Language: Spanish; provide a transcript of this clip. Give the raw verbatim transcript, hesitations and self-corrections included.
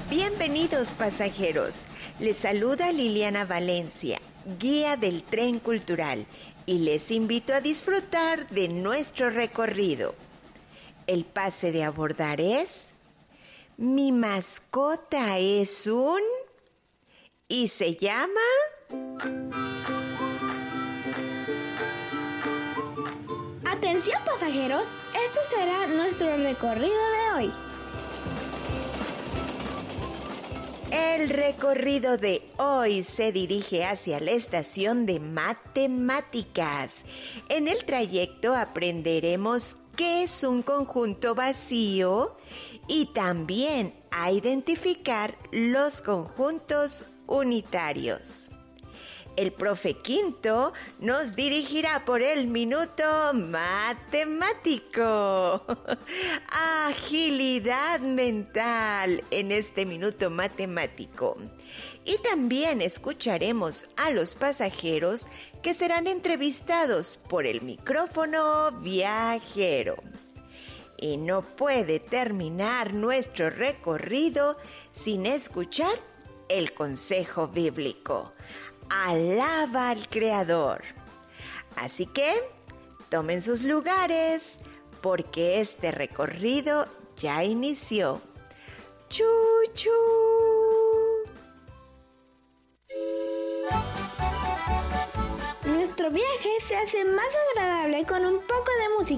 Bienvenidos pasajeros, les saluda Liliana Valencia, guía del tren cultural, y les invito a disfrutar de nuestro recorrido. El pase de abordar es: mi mascota es un... y se llama... Atención pasajeros, este será nuestro recorrido de hoy. El recorrido de hoy se dirige hacia la estación de matemáticas. En el trayecto aprenderemos qué es un conjunto vacío y también a identificar los conjuntos unitarios. El profe Quinto nos dirigirá por el minuto matemático. Agilidad mental en este minuto matemático. Y también escucharemos a los pasajeros que serán entrevistados por el micrófono viajero. Y no puede terminar nuestro recorrido sin escuchar el consejo bíblico. Alaba al Creador. Así que tomen sus lugares porque este recorrido ya inició. ¡Chu, chu! Nuestro viaje se hace más agradable con un poco de música.